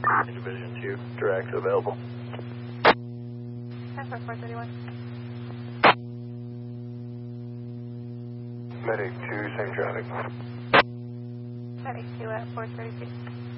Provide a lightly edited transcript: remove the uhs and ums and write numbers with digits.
Division 2, direct available. 431. Medic 2, same traffic. Medic 2 at 432.